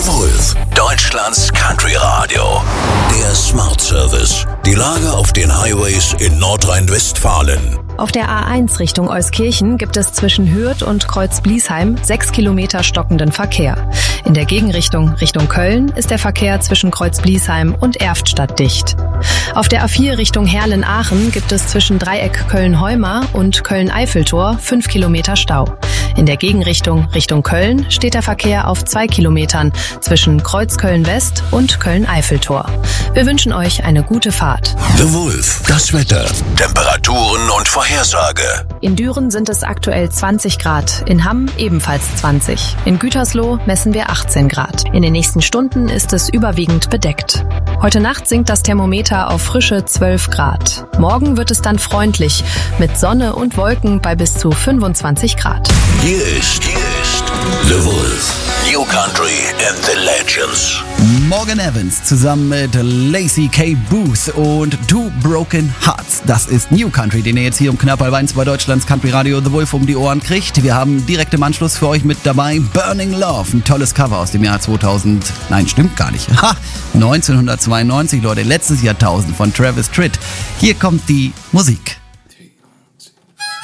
The Wolf, Deutschlands Country Radio. Der Smart Service. Die Lage auf den Highways in Nordrhein-Westfalen. Auf der A1 Richtung Euskirchen gibt es zwischen Hürth und Kreuz-Bliesheim 6 Kilometer stockenden Verkehr. In der Gegenrichtung Richtung Köln ist der Verkehr zwischen Kreuz-Bliesheim und Erftstadt dicht. Auf der A4 Richtung Herrlen-Aachen gibt es zwischen Dreieck Köln-Heumar und Köln-Eiffeltor 5 Kilometer Stau. In der Gegenrichtung Richtung Köln steht der Verkehr auf 2 Kilometern zwischen Kreuz-Köln-West und Köln-Eiffeltor. Wir wünschen euch eine gute Fahrt. The Wolf, das Wetter, Temperaturen und Vorhersage. In Düren sind es aktuell 20 Grad, in Hamm ebenfalls 20. In Gütersloh messen wir 18 Grad. In den nächsten Stunden ist es überwiegend bedeckt. Heute Nacht sinkt das Thermometer auf frische 12 Grad. Morgen wird es dann freundlich, mit Sonne und Wolken bei bis zu 25 Grad. Hier ist The Wolf, New Country and the Legends. Morgan Evans zusammen mit Lacey K. Booth und Two Broken Hearts. Das ist New Country, den ihr jetzt hier um knapp 1 bei Deutschlands Country Radio The Wolf um die Ohren kriegt. Wir haben direkt im Anschluss für euch mit dabei Burning Love, ein tolles Cover aus dem Jahr 1992, Leute, letztes Jahrtausend von Travis Tritt. Hier kommt die Musik.